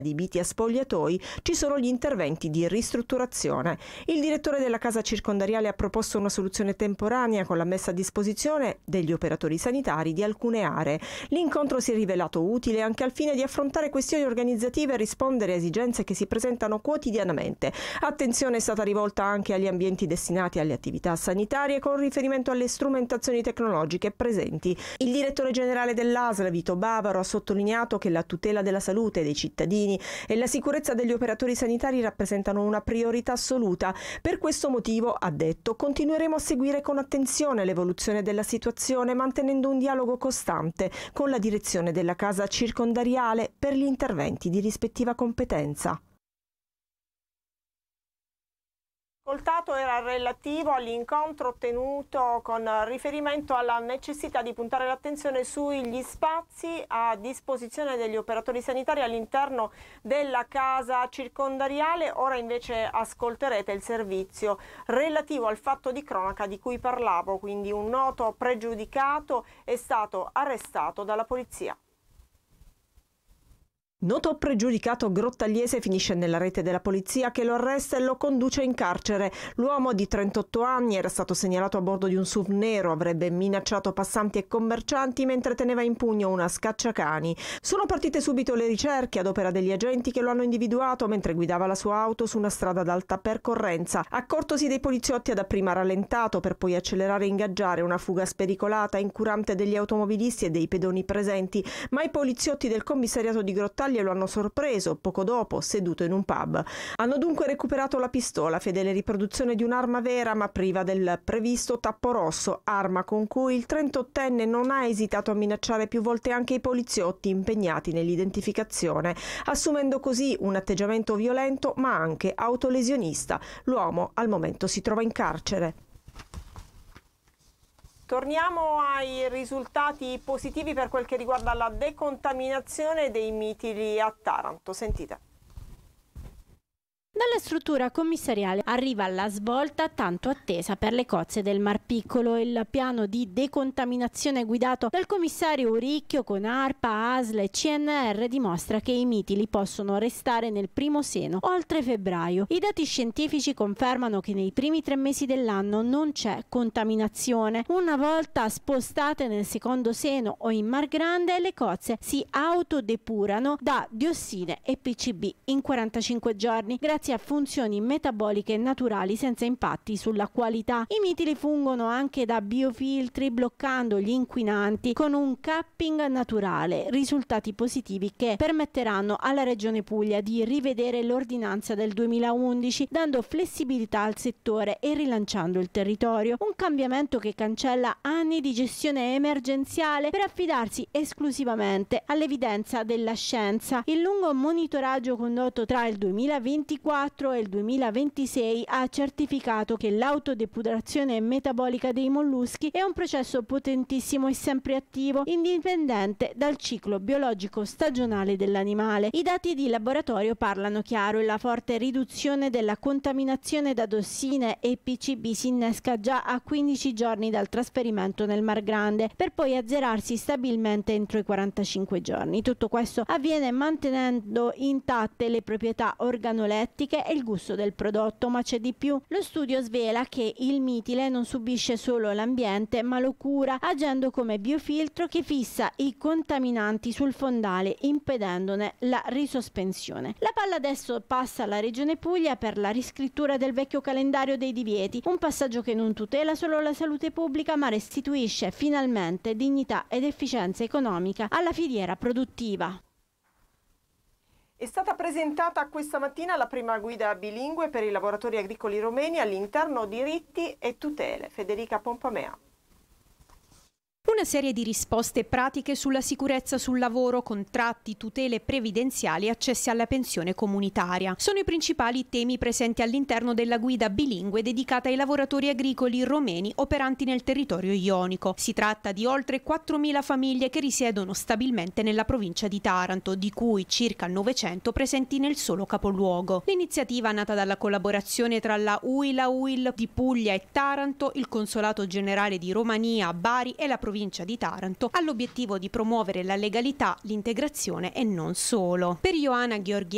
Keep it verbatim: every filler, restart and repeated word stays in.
adibiti a spogliatoi, ci sono gli interventi di ristrutturazione. Il direttore della casa circondariale ha proposto una soluzione temporanea con la messa a disposizione degli operatori sanitari di alcune aree. L'incontro si è rivelato utile anche al fine di affrontare questioni organizzative e rispondere a esigenze che si presentano quotidianamente. Attenzione è stata rivolta anche agli ambienti destinati alle attività sanitarie con riferimento alle strumentazioni tecnologiche presenti. Il direttore generale dell'A S L, Vito Bavaro, ha sottolineato che la tutela della salute dei cittadini e la sicurezza degli operatori sanitari rappresentano una priorità assoluta. Per questo motivo, ha detto, continueremo a seguire con attenzione l'evoluzione della situazione, mantenendo un dialogo costante con la direzione della casa circondariale per gli interventi di rispettiva competenza. Ascoltato era relativo all'incontro ottenuto con riferimento alla necessità di puntare l'attenzione sugli spazi a disposizione degli operatori sanitari all'interno della casa circondariale. Ora invece ascolterete il servizio relativo al fatto di cronaca di cui parlavo, quindi un noto pregiudicato è stato arrestato dalla polizia. Noto pregiudicato grottagliese finisce nella rete della polizia che lo arresta e lo conduce in carcere. L'uomo di trentotto anni era stato segnalato a bordo di un S U V nero, avrebbe minacciato passanti e commercianti mentre teneva in pugno una scacciacani. Sono partite subito le ricerche ad opera degli agenti che lo hanno individuato mentre guidava la sua auto su una strada ad alta percorrenza. Accortosi dei poliziotti ha dapprima rallentato per poi accelerare e ingaggiare una fuga spericolata incurante degli automobilisti e dei pedoni presenti, ma i poliziotti del commissariato di Grottaglie lo hanno sorpreso poco dopo seduto in un pub. Hanno dunque recuperato la pistola, fedele riproduzione di un'arma vera ma priva del previsto tappo rosso, arma con cui il trentottenne non ha esitato a minacciare più volte anche i poliziotti impegnati nell'identificazione, assumendo così un atteggiamento violento ma anche autolesionista. L'uomo al momento si trova in carcere. Torniamo ai risultati positivi per quel che riguarda la decontaminazione dei mitili a Taranto. Sentite. Dalla struttura commissariale arriva la svolta tanto attesa per le cozze del Mar Piccolo. Il piano di decontaminazione guidato dal commissario Uricchio con ARPA, A S L e C N R dimostra che i mitili possono restare nel primo seno oltre febbraio. I dati scientifici confermano che nei primi tre mesi dell'anno non c'è contaminazione. Una volta spostate nel secondo seno o in Mar Grande, le cozze si autodepurano da diossine e P C B in quarantacinque giorni grazie a funzioni metaboliche naturali senza impatti sulla qualità. I mitili fungono anche da biofiltri bloccando gli inquinanti con un capping naturale, risultati positivi che permetteranno alla Regione Puglia di rivedere l'ordinanza del duemilaundici dando flessibilità al settore e rilanciando il territorio. Un cambiamento che cancella anni di gestione emergenziale per affidarsi esclusivamente all'evidenza della scienza. Il lungo monitoraggio condotto tra il duemilaventiquattro e il duemilaventisei ha certificato che l'autodepurazione metabolica dei molluschi è un processo potentissimo e sempre attivo, indipendente dal ciclo biologico stagionale dell'animale. I dati di laboratorio parlano chiaro e la forte riduzione della contaminazione da tossine e P C B si innesca già a quindici giorni dal trasferimento nel Mar Grande per poi azzerarsi stabilmente entro i quarantacinque giorni. Tutto questo avviene mantenendo intatte le proprietà organolettiche e il gusto del prodotto, ma c'è di più. Lo studio svela che il mitile non subisce solo l'ambiente ma lo cura agendo come biofiltro che fissa i contaminanti sul fondale impedendone la risospensione. La palla adesso passa alla Regione Puglia per la riscrittura del vecchio calendario dei divieti, un passaggio che non tutela solo la salute pubblica ma restituisce finalmente dignità ed efficienza economica alla filiera produttiva. È stata presentata questa mattina la prima guida bilingue per i lavoratori agricoli romeni all'interno diritti e tutele. Federica Pompamea. Una serie di risposte pratiche sulla sicurezza sul lavoro, contratti, tutele previdenziali e accessi alla pensione comunitaria. Sono i principali temi presenti all'interno della guida bilingue dedicata ai lavoratori agricoli romeni operanti nel territorio ionico. Si tratta di oltre quattromila famiglie che risiedono stabilmente nella provincia di Taranto, di cui circa novecento presenti nel solo capoluogo. L'iniziativa, nata dalla collaborazione tra la U I L, la U I L di Puglia e Taranto, il Consolato Generale di Romania a Bari e la provincia di Taranto, ha l'obiettivo di promuovere la legalità, l'integrazione e non solo. Per Ioana Gheorghieva,